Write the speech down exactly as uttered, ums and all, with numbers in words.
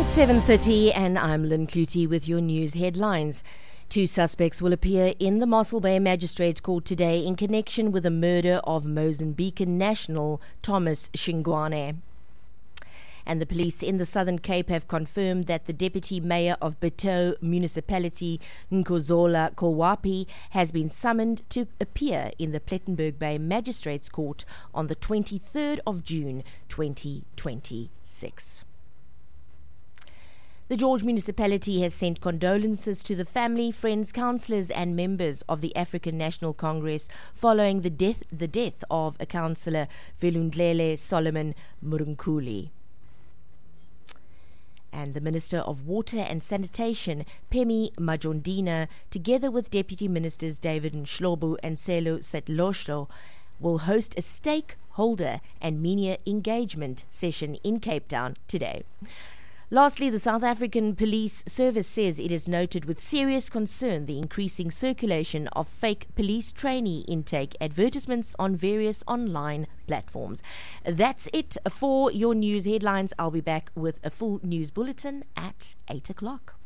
seven thirty and I'm Lynn Clutie with your news headlines. Two suspects will appear in the Mossel Bay Magistrates Court today in connection with the murder of Mozambican national Thomas Shingwane. And the police in the Southern Cape have confirmed that the Deputy Mayor of Beto Municipality, Nkozola Kolwapi, has been summoned to appear in the Plettenberg Bay Magistrates Court on the twenty-third of June twenty twenty-six. The George Municipality has sent condolences to the family, friends, councillors and members of the African National Congress following the death, the death of a councillor, Velundlele Solomon Murunkuli. And the Minister of Water and Sanitation, Phemi Majondina, together with Deputy Ministers David Nshlobu and Selo Setlosho, will host a stakeholder and media engagement session in Cape Town today. Lastly, the South African Police Service says it has noted with serious concern the increasing circulation of fake police trainee intake advertisements on various online platforms. That's it for your news headlines. I'll be back with a full news bulletin at eight o'clock.